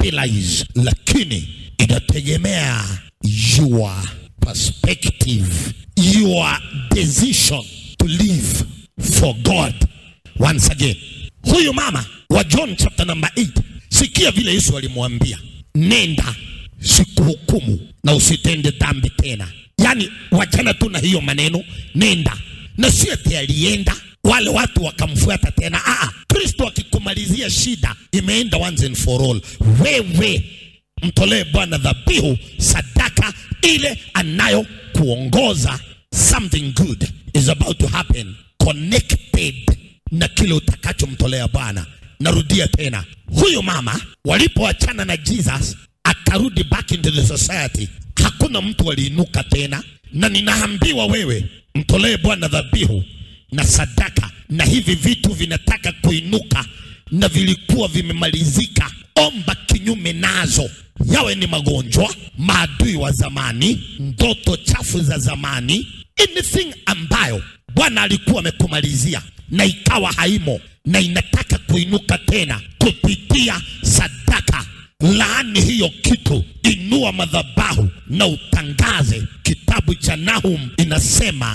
stabilize, lakini inategemea your perspective, your decision to live for God. Once again, huyu mama wa John chapter number 8, sikia vile Yesu alimwambia, nenda, sikuhukumu na usitende dhambi tena. Yani wachana tu na hiyo maneno, nenda. Na sio eti alienda wale watu wakamfuata tena. Kristo akikumalizia shida, imeenda once and for all. Wewe mtolee Bwana dhabihu, sadaka ile anayo kuongoza. Something good is about to happen connected na kile utakacho mtolea Bwana. Narudia tena, huyu mama walipoachana na Jesus akarudi back into the society, hakuna mtu aliinuka tena. Na ninaambiwa wewe mtolee Bwana dhabihu na sadaka, na hivi vitu vinataka kuinuka na vilikuwa vimemalizika, omba kinyume nazo. Yawe ni magonjwa, maadui wa zamani, ndoto chafu za zamani, anything ambayo Bwana alikuwa amekumalizia na ikawa haimo na inataka kuinuka tena kupitia sadaka, laani hiyo kitu, inua madhabahu na utangaze. Kitabu cha Nahum inasema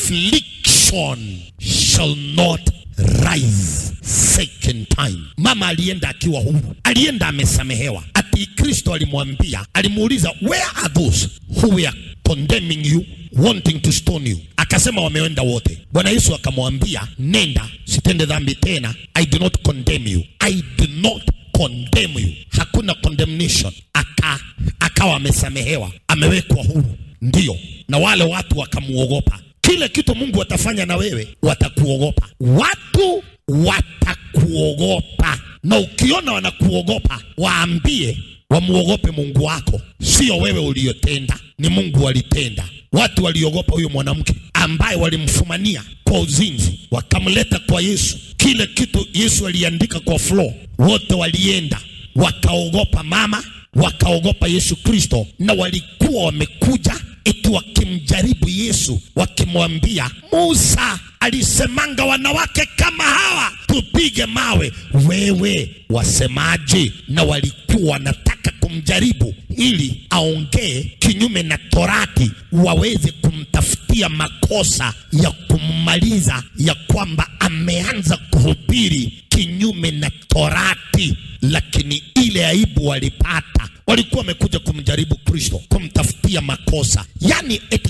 affliction shall not rise second time. Mama alienda akiwa huru, alienda amesamehewa. Ati Kristo alimwambia, alimuuliza, where are those who were condemning you, wanting to stone you? Akasema wameenda wote. Bwana Yesu akamwambia, nenda, sitende dhambi tena. I do not condemn you. I do not condemn you. Hakuna condemnation. Akawa amesamehewa, amewekwa huru. Ndiyo, na wale watu wakamuogopa. Kile kitu Mungu atafanya na wewe, watakuogopa. Watu watakuogopa. Na ukiona wanakuogopa, waambie wamuogope Mungu wako. Sio wewe uliyotenda, ni Mungu alitenda. Watu waliogopa huyo mwanamke ambaye walimfumania kwa uzinzi, wakamleta kwa Yesu. Kile kitu Yesu aliandika kwa floor, wote walienda, wakaogopa mama, wakaogopa Yesu Kristo. Na walikuwa wamekuja eti wakimjaribu Yesu, wakimwambia, Musa alisemanga wanawake kama hawa tupige mawe, wewe wasemaje? Na walikuwa wanataka kumjaribu ili aongee kinyume na Torati, waweze kumtafutia makosa ya kummaliza, ya kwamba ameanza kuhubiri kinyume na Torati. Lakini ile aibu walipata, walikuwa wamekuja kumjaribu Kristo, kumtafutia makosa. Yani